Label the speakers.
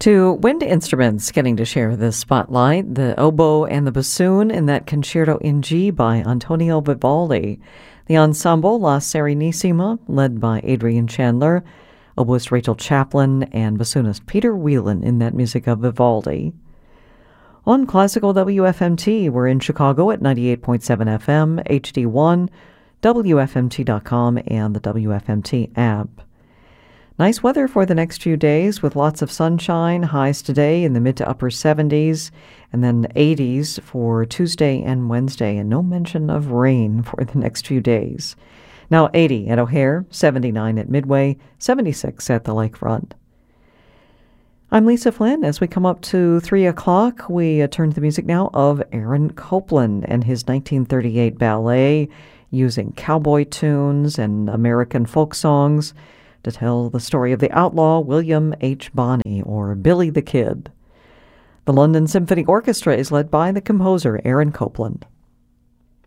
Speaker 1: Two wind instruments getting to share this spotlight, the oboe and the bassoon in that Concerto in G by Antonio Vivaldi. The ensemble La Serenissima, led by Adrian Chandler, oboist Rachel Chaplin, and bassoonist Peter Whelan in that music of Vivaldi. On Classical WFMT, we're in Chicago at 98.7 FM, HD1, WFMT.com, and the WFMT app. Nice weather for the next few days with lots of sunshine, highs today in the mid to upper 70s, and then 80s for Tuesday and Wednesday, and no mention of rain for the next few days. Now 80 at O'Hare, 79 at Midway, 76 at the Lakefront. I'm Lisa Flynn. As we come up to 3 o'clock, we turn to the music now of Aaron Copland and his 1938 ballet using cowboy tunes and American folk songs to tell the story of the outlaw William H. Bonney, or Billy the Kid. The London Symphony Orchestra is led by the composer Aaron Copland.